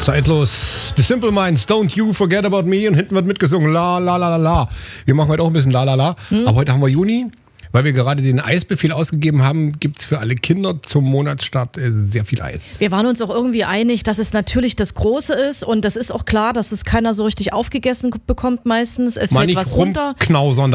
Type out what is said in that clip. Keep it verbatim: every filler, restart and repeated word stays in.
Zeitlos. The Simple Minds, Don't You Forget About Me. Und hinten wird mitgesungen. La, la, la, la, la. Wir machen heute auch ein bisschen la, la, la. Hm. Aber heute haben wir Juni. Weil wir gerade den Eisbefehl ausgegeben haben, gibt es für alle Kinder zum Monatsstart sehr viel Eis. Wir waren uns auch irgendwie einig, dass es natürlich das Große ist. Und das ist auch klar, dass es keiner so richtig aufgegessen bekommt meistens. Es Mal fällt nicht was runter. Rumknausern